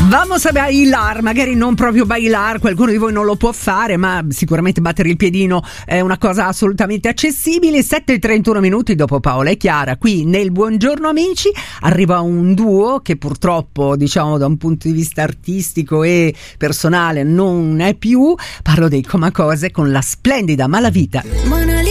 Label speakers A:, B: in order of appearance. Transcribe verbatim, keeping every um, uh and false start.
A: Vamos a bailar, magari non proprio bailar, qualcuno di voi non lo può fare, ma sicuramente battere il piedino è una cosa assolutamente accessibile. Sette e trentuno minuti dopo Paola e Chiara, qui nel Buongiorno Amici, arriva un duo che purtroppo, diciamo, da un punto di vista artistico e personale non è più. Parlo dei Comacose con la splendida Malavita.